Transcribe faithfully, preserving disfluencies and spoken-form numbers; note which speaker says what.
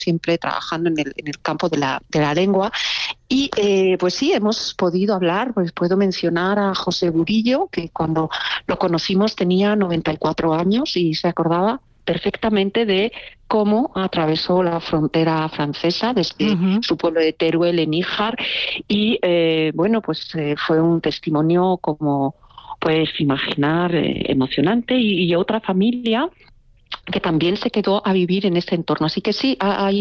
Speaker 1: siempre trabajando en el, en el campo de la, de la lengua. Y eh, pues sí, hemos podido hablar, pues puedo mencionar a José Burillo, que cuando lo conocimos tenía noventa y cuatro años y se acordaba perfectamente de cómo atravesó la frontera francesa desde
Speaker 2: Ujú.
Speaker 1: su pueblo de Teruel en Níjar y eh, bueno, pues eh, fue un testimonio como puedes imaginar eh, emocionante y, y otra familia que también se quedó a vivir en este entorno. Así que sí, hay